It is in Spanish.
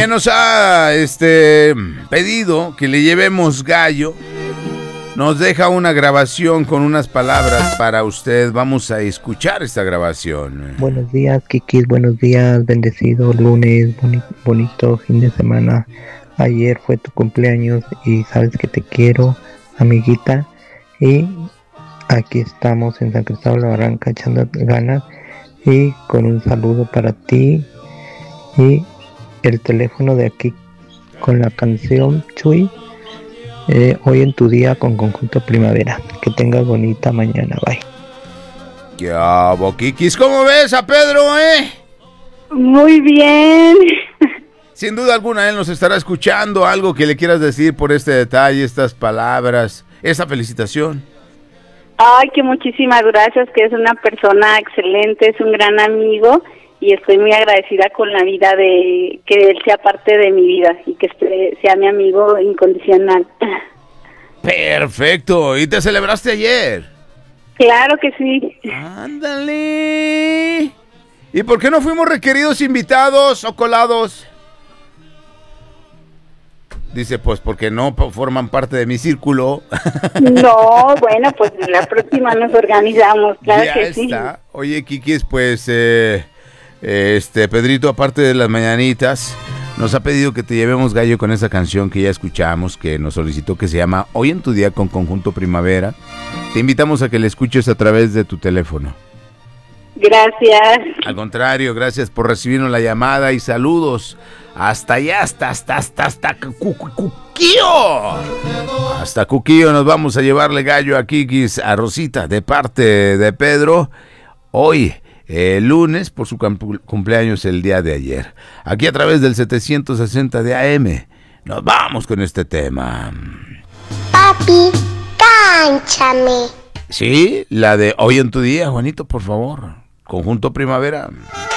que nos ha pedido que le llevemos gallo, nos deja una grabación con unas palabras para usted. Vamos a escuchar esta grabación. Buenos días, Kikis, buenos días, bendecido lunes, bonito fin de semana. Ayer fue tu cumpleaños y sabes que te quiero, amiguita. Y aquí estamos en San Cristóbal de la Barranca echando ganas y con un saludo para ti y el teléfono de aquí con la canción Chuy, hoy en tu día con Conjunto Primavera. Que tengas bonita mañana, bye. ¿Qué hago, Kikis? ¿Cómo ves a Pedro, Muy bien. Sin duda alguna él nos estará escuchando. Algo que le quieras decir por este detalle, estas palabras, esta felicitación. Ay, que muchísimas gracias, que es una persona excelente, es un gran amigo y estoy muy agradecida con la vida de que él sea parte de mi vida y que sea mi amigo incondicional. Perfecto. ¿Y te celebraste ayer? Claro que sí. Ándale. ¿Y por qué no fuimos requeridos invitados o colados? Dice, pues porque no forman parte de mi círculo. No, bueno, pues la próxima nos organizamos, claro ya que está. sí. Oye, Kikis, pues Pedrito, aparte de las mañanitas, nos ha pedido que te llevemos gallo con esa canción que ya escuchamos, que nos solicitó, que se llama Hoy en tu día con Conjunto Primavera. Te invitamos a que la escuches a través de tu teléfono. Gracias. Al contrario, gracias por recibirnos la llamada y saludos. Hasta allá, hasta Cuquío. Hasta Cuquío nos vamos a llevarle gallo a Kikis, a Rosita, de parte de Pedro. Hoy, lunes, por su cumpleaños el día de ayer. Aquí a través del 760 de AM. Nos vamos con este tema. Papi, cánchame. Sí, la de Hoy en tu día, Juanito, por favor. Conjunto Primavera.